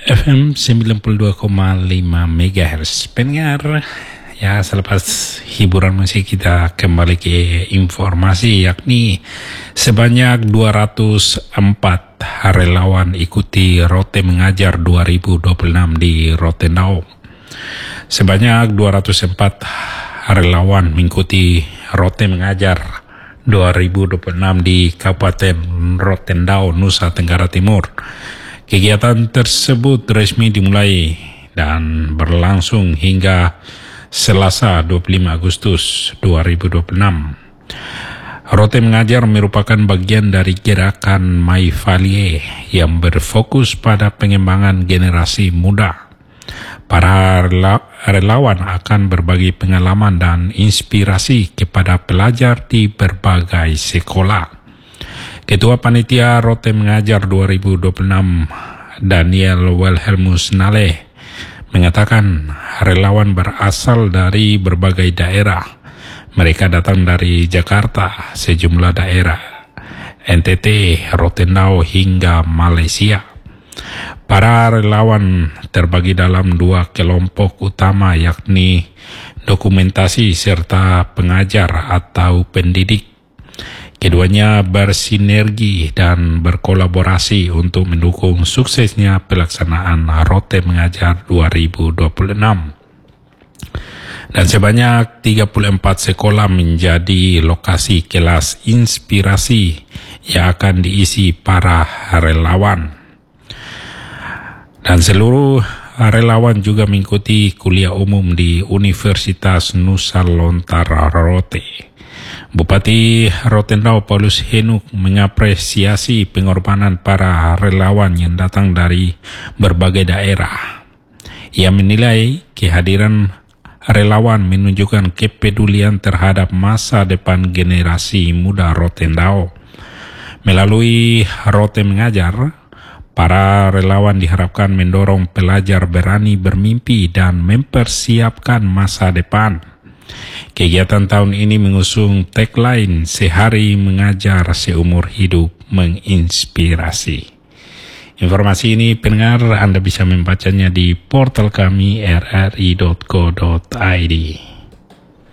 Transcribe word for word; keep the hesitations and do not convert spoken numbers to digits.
F M sembilan puluh dua koma lima megahertz. Pendengar, ya selepas hiburan musik kita kembali ke informasi, yakni sebanyak dua ratus empat relawan ikuti Rote Mengajar dua ribu dua puluh enam di Rotendao. Sebanyak dua ratus empat relawan mengikuti Rote Mengajar dua ribu dua puluh enam di Kabupaten Rotendao, Nusa Tenggara Timur. Kegiatan tersebut resmi dimulai dan berlangsung hingga Selasa dua puluh lima Agustus dua ribu dua puluh enam. Rote Mengajar merupakan bagian dari gerakan Mayfalie yang berfokus pada pengembangan generasi muda. Para relawan akan berbagi pengalaman dan inspirasi kepada pelajar di berbagai sekolah. Ketua Panitia Rote Mengajar dua ribu dua puluh enam, Daniel Wilhelmus Nale, mengatakan relawan berasal dari berbagai daerah. Mereka datang dari Jakarta, sejumlah daerah, N T T, Rotendao hingga Malaysia. Para relawan terbagi dalam dua kelompok utama, yakni dokumentasi serta pengajar atau pendidik. Keduanya bersinergi dan berkolaborasi untuk mendukung suksesnya pelaksanaan Rote Mengajar dua ribu dua puluh enam. Dan sebanyak tiga puluh empat sekolah menjadi lokasi kelas inspirasi yang akan diisi para relawan. Dan seluruh relawan juga mengikuti kuliah umum di Universitas Nusa Lontara Rote. Bupati Rotendao Paulus Henuk mengapresiasi pengorbanan para relawan yang datang dari berbagai daerah. Ia menilai kehadiran relawan menunjukkan kepedulian terhadap masa depan generasi muda Rotendao. Melalui Rote Mengajar, para relawan diharapkan mendorong pelajar berani bermimpi dan mempersiapkan masa depan. Kegiatan tahun ini mengusung tagline Sehari Mengajar Seumur Hidup Menginspirasi. Informasi ini pendengar Anda bisa membacanya di portal kami r r i dot co dot i d.